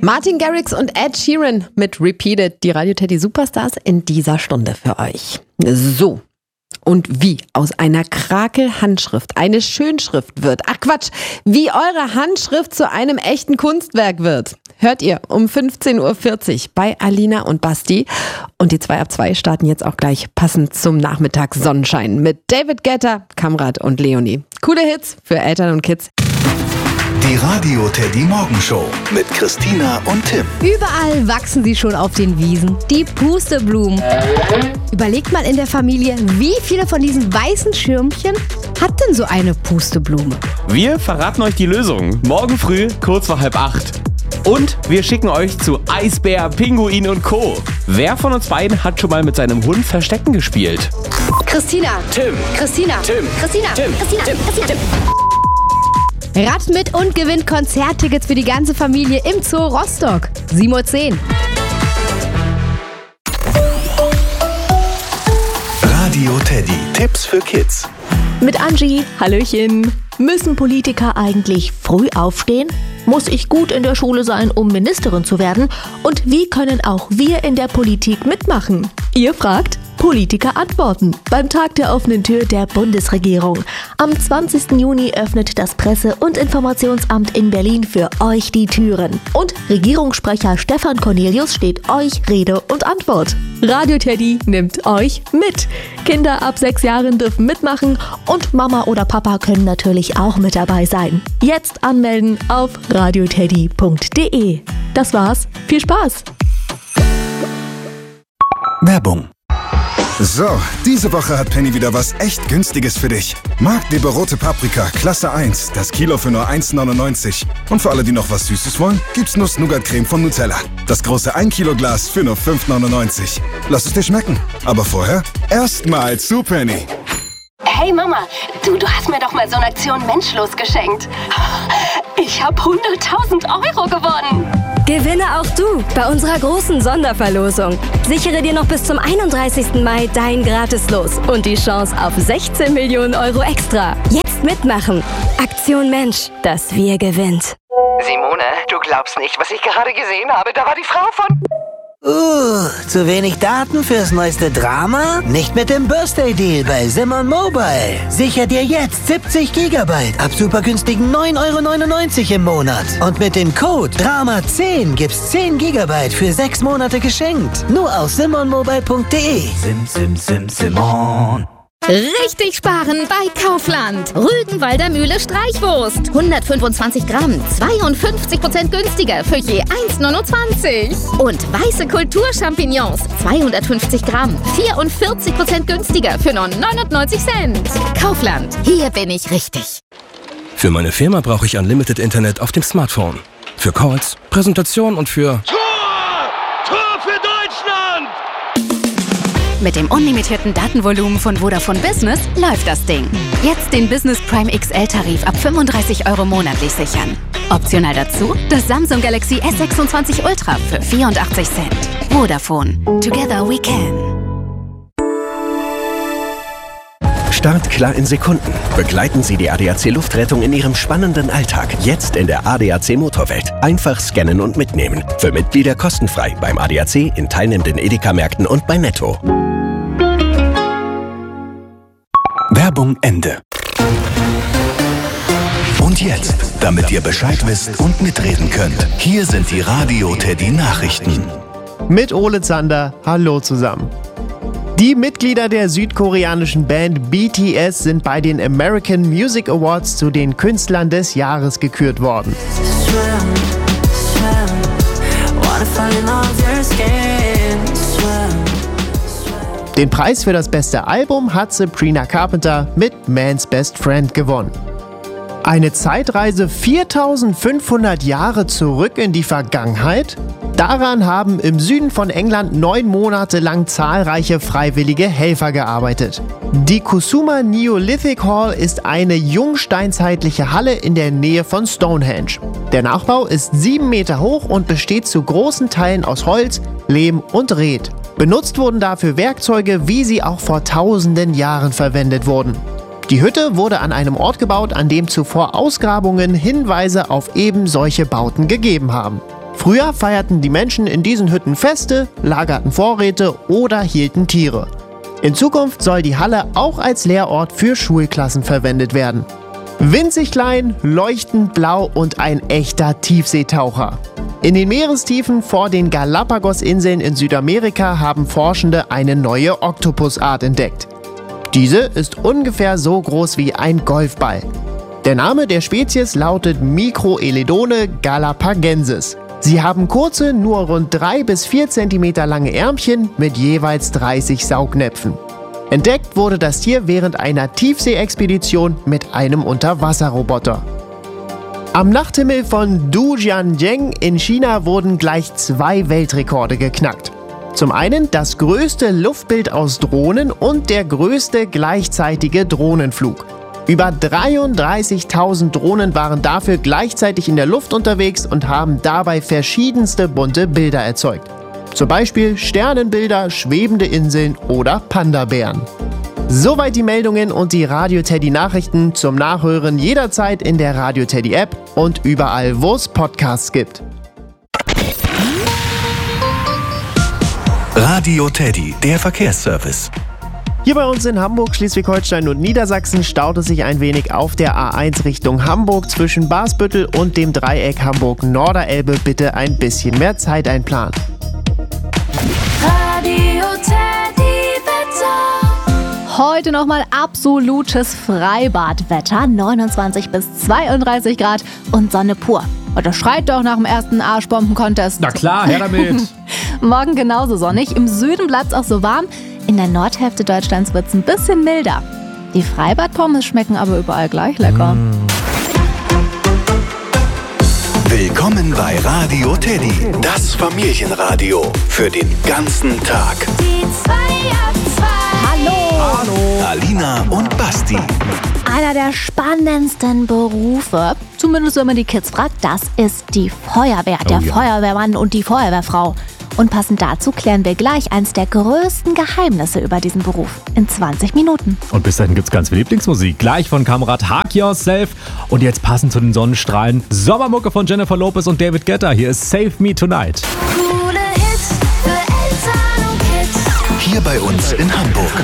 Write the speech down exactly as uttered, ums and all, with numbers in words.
Martin Garrix und Ed Sheeran mit Repeated, die Radio Teddy Superstars in dieser Stunde für euch. So. Und wie aus einer Krakel-Handschrift eine Schönschrift wird. Ach Quatsch, wie eure Handschrift zu einem echten Kunstwerk wird. Hört ihr um fünfzehn Uhr vierzig bei Alina und Basti. Und die zwei ab zwei starten jetzt auch gleich passend zum Nachmittag Sonnenschein mit David Guetta, Kamrat und Leonie. Coole Hits für Eltern und Kids. Die Radio Teddy Morgenshow mit Christina und Tim. Überall wachsen sie schon auf den Wiesen. Die Pusteblumen. Überlegt mal in der Familie, wie viele von diesen weißen Schirmchen hat denn so eine Pusteblume? Wir verraten euch die Lösung. Morgen früh, kurz vor halb acht. Und wir schicken euch zu Eisbär, Pinguin und Co. Wer von uns beiden hat schon mal mit seinem Hund Verstecken gespielt? Christina. Tim. Christina. Tim. Christina. Tim. Christina. Tim. Christina. Tim. Rat mit und gewinnt Konzerttickets für die ganze Familie im Zoo Rostock. sieben Uhr zehn. Radio Teddy. Tipps für Kids. Mit Angie, Hallöchen. Müssen Politiker eigentlich früh aufstehen? Muss ich gut in der Schule sein, um Ministerin zu werden? Und wie können auch wir in der Politik mitmachen? Ihr fragt, Politiker antworten beim Tag der offenen Tür der Bundesregierung. Am zwanzigsten Juni öffnet das Presse- und Informationsamt in Berlin für euch die Türen. Und Regierungssprecher Stefan Cornelius steht euch Rede und Antwort. Radio Teddy nimmt euch mit. Kinder ab sechs Jahren dürfen mitmachen und Mama oder Papa können natürlich auch mit dabei sein. Jetzt anmelden auf radioteddy punkt de. Das war's. Viel Spaß! Werbung. So, diese Woche hat Penny wieder was echt Günstiges für dich. Marktleber rote Paprika, Klasse eins, das Kilo für nur eins neunundneunzig. Und für alle, die noch was Süßes wollen, gibt's Nuss-Nougat-Creme von Nutella. Das große ein Kilo Glas für nur fünf neunundneunzig. Lass es dir schmecken. Aber vorher erstmal zu Penny. Hey Mama, du, du hast mir doch mal so eine Aktion Menschlos geschenkt. Ich habe hunderttausend Euro gewonnen. Gewinne auch du bei unserer großen Sonderverlosung. Sichere dir noch bis zum einunddreißigsten Mai dein Gratis-Los und die Chance auf sechzehn Millionen Euro extra. Jetzt mitmachen. Aktion Mensch, das Wir gewinnt. Simone, du glaubst nicht, was ich gerade gesehen habe. Da war die Frau von... Uh, zu wenig Daten fürs neueste Drama? Nicht mit dem Birthday-Deal bei Simon Mobile. Sicher dir jetzt siebzig Gigabyte ab super günstigen neun Euro neunundneunzig im Monat. Und mit dem Code Drama zehn gibt's zehn Gigabyte für sechs Monate geschenkt. Nur auf simon mobile punkt de. Sim, sim, sim, Simon. Richtig sparen bei Kaufland. Rügenwalder Mühle Streichwurst. hundertfünfundzwanzig Gramm, zweiundfünfzig Prozent günstiger für je eins neunundzwanzig. Und weiße Kulturchampignons, zweihundertfünfzig Gramm, vierundvierzig Prozent günstiger für nur neunundneunzig Cent. Kaufland, hier bin ich richtig. Für meine Firma brauche ich Unlimited Internet auf dem Smartphone. Für Calls, Präsentation und für... Mit dem unlimitierten Datenvolumen von Vodafone Business läuft das Ding. Jetzt den Business Prime X L-Tarif ab fünfunddreißig Euro monatlich sichern. Optional dazu das Samsung Galaxy S sechsundzwanzig Ultra für vierundachtzig Cent. Vodafone. Together we can. Start klar in Sekunden. Begleiten Sie die A D A C Luftrettung in Ihrem spannenden Alltag. Jetzt in der A D A C Motorwelt. Einfach scannen und mitnehmen. Für Mitglieder kostenfrei beim A D A C, in teilnehmenden Edeka-Märkten und bei Netto. Werbung Ende. Und jetzt, damit ihr Bescheid wisst und mitreden könnt, hier sind die Radio Teddy Nachrichten. Mit Ole Zander, hallo zusammen. Die Mitglieder der südkoreanischen Band B T S sind bei den American Music Awards zu den Künstlern des Jahres gekürt worden. Den Preis für das beste Album hat Sabrina Carpenter mit Man's Best Friend gewonnen. Eine Zeitreise viertausendfünfhundert Jahre zurück in die Vergangenheit? Daran haben im Süden von England neun Monate lang zahlreiche freiwillige Helfer gearbeitet. Die Kusuma Neolithic Hall ist eine jungsteinzeitliche Halle in der Nähe von Stonehenge. Der Nachbau ist sieben Meter hoch und besteht zu großen Teilen aus Holz, Lehm und Red. Benutzt wurden dafür Werkzeuge, wie sie auch vor tausenden Jahren verwendet wurden. Die Hütte wurde an einem Ort gebaut, an dem zuvor Ausgrabungen Hinweise auf eben solche Bauten gegeben haben. Früher feierten die Menschen in diesen Hütten Feste, lagerten Vorräte oder hielten Tiere. In Zukunft soll die Halle auch als Lehrort für Schulklassen verwendet werden. Winzig klein, leuchtend blau und ein echter Tiefseetaucher. In den Meerestiefen vor den Galapagos-Inseln in Südamerika haben Forschende eine neue Oktopusart entdeckt. Diese ist ungefähr so groß wie ein Golfball. Der Name der Spezies lautet Microeledone galapagensis. Sie haben kurze, nur rund drei bis vier Zentimeter lange Ärmchen mit jeweils dreißig Saugnäpfen. Entdeckt wurde das Tier während einer Tiefseeexpedition mit einem Unterwasserroboter. Am Nachthimmel von Dujianjiang in China wurden gleich zwei Weltrekorde geknackt. Zum einen das größte Luftbild aus Drohnen und der größte gleichzeitige Drohnenflug. Über dreiunddreißigtausend Drohnen waren dafür gleichzeitig in der Luft unterwegs und haben dabei verschiedenste bunte Bilder erzeugt. Zum Beispiel Sternenbilder, schwebende Inseln oder Panda-Bären. Soweit die Meldungen und die Radio Teddy Nachrichten zum Nachhören jederzeit in der Radio Teddy App und überall, wo es Podcasts gibt. Radio Teddy, der Verkehrsservice. Hier bei uns in Hamburg, Schleswig-Holstein und Niedersachsen staut es sich ein wenig auf der A eins Richtung Hamburg zwischen Basbüttel und dem Dreieck Hamburg-Norderelbe. Bitte ein bisschen mehr Zeit einplanen. Radio Teddy Wetter. Heute nochmal absolutes Freibadwetter. neunundzwanzig bis zweiunddreißig Grad und Sonne pur. Und das schreit doch nach dem ersten Arschbomben-Contest. Na klar, her damit. Morgen genauso sonnig. Im Süden bleibt es auch so warm. In der Nordhälfte Deutschlands wird es ein bisschen milder. Die Freibadpommes schmecken aber überall gleich lecker. Mm. Willkommen bei Radio Teddy, das Familienradio für den ganzen Tag. Die zwei ab zwei. Hallo. Hallo. Alina und Basti. Einer der spannendsten Berufe, zumindest wenn man die Kids fragt, das ist die Feuerwehr. Der Oh ja. Feuerwehrmann und die Feuerwehrfrau. Und passend dazu klären wir gleich eins der größten Geheimnisse über diesen Beruf in zwanzig Minuten. Und bis dahin gibt's ganz viel Lieblingsmusik. Gleich von Kamerad Hug Yourself. Und jetzt passend zu den Sonnenstrahlen Sommermucke von Jennifer Lopez und David Guetta. Hier ist Save Me Tonight. Coole Hits für Eltern und Kids. Hier bei uns in Hamburg.